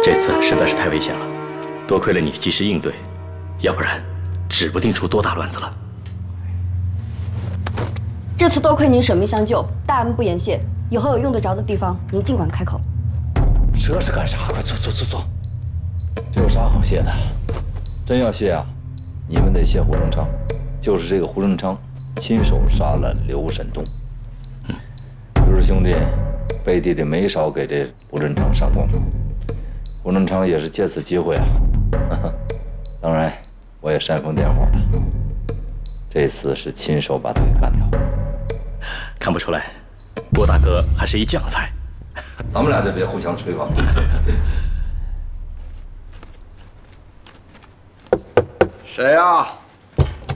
这次实在是太危险了，多亏了你及时应对，要不然指不定出多大乱子了。 这次多亏您舍命相救，大恩不言谢。以后有用得着的地方，您尽管开口。 这是干啥？快坐坐坐坐。这有啥好谢的？真要谢啊，你们得谢胡正昌，就是这个胡正昌亲手杀了刘沈东。刘氏兄弟背地里没少给这胡正昌上供，胡正昌也是借此机会啊。当然，我也煽风点火了，这次是亲手把他给干掉。 看不出来，郭大哥还是一将才。 咱们俩就别互相吹吧。 谁呀？